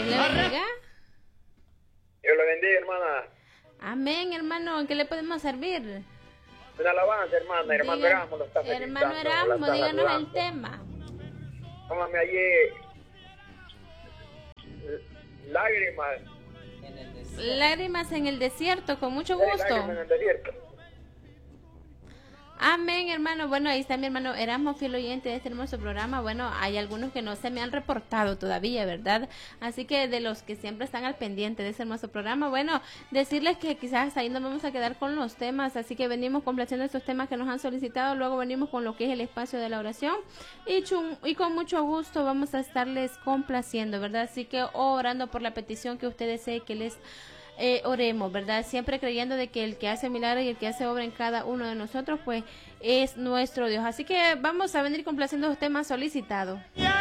Dios le bendiga. Dios le bendiga, hermana. Amén, hermano. ¿En qué le podemos servir? Una alabanza, hermana. Hermano Erasmo lo está Hermano felicitando, Erasmo, la está díganos el saludando. tema. Póngame allí lágrimas. Lágrimas en el desierto, con mucho Lágrimas gusto. en el desierto. Amén, hermano. Bueno, ahí está mi hermano Erasmo, fiel oyente de este hermoso programa. Bueno, hay algunos que no se me han reportado todavía, ¿verdad? Así que de los que siempre están al pendiente de ese hermoso programa, bueno, decirles que quizás ahí nos vamos a quedar con los temas, así que venimos complaciendo estos temas que nos han solicitado, luego venimos con lo que es el espacio de la oración y con mucho gusto vamos a estarles complaciendo, ¿verdad? Así que orando por la petición que ustedes desee que les oremos, ¿verdad? Siempre creyendo de que el que hace milagros y el que hace obra en cada uno de nosotros, pues es nuestro Dios. Así que vamos a venir complaciendo los temas solicitados.